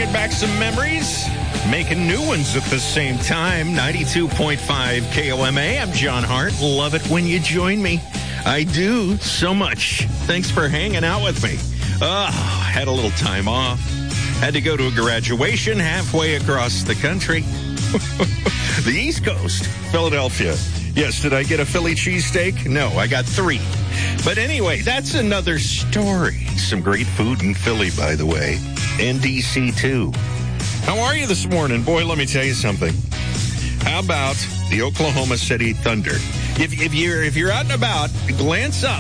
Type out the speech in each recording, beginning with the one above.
bringing back some memories, making new ones at the same time. 92.5 KOMA. I'm John Hart. Love it when you join me. I do so much. Thanks for hanging out with me. Had a little time off. Had to go to a graduation halfway across the country. The East Coast, Philadelphia. Yes, did I get a Philly cheesesteak? No, I got 3. But anyway, that's another story. Some great food in Philly, by the way. And DC, too. How are you this morning? Boy, let me tell you something. How about the Oklahoma City Thunder? If you're out and about, glance up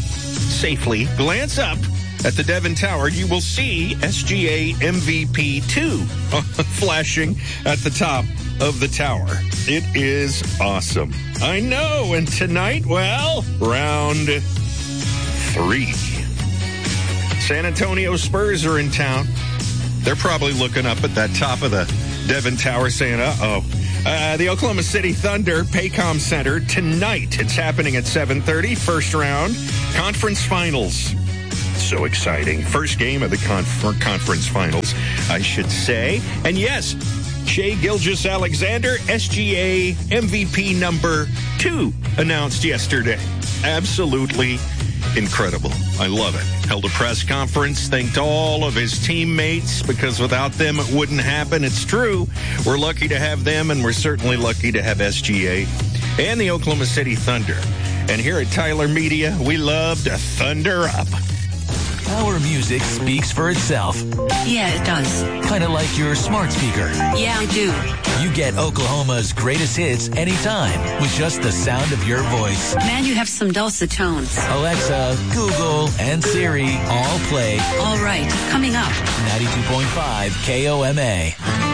at the Devon Tower. You will see SGA MVP 2 flashing at the top of the tower. It is awesome. I know. And tonight, well, round 3. San Antonio Spurs are in town. They're probably looking up at that top of the Devon Tower saying, uh-oh. The Oklahoma City Thunder, Paycom Center, tonight. It's happening at 7:30, first round, conference finals. So exciting. First game of the conference finals, I should say. And yes, Shai Gilgeous-Alexander, SGA MVP number 2, announced yesterday. Absolutely incredible. I love it. Held a press conference, thanked all of his teammates because without them it wouldn't happen. It's true. We're lucky to have them, and we're certainly lucky to have SGA and the Oklahoma City Thunder. And here at Tyler Media, we love to thunder up. Our music speaks for itself. Yeah, it does. Kind of like your smart speaker. Yeah, I do. You get Oklahoma's greatest hits anytime with just the sound of your voice. Man, you have some dulcet tones. Alexa, Google, and Siri all play. All right, coming up. 92.5 KOMA.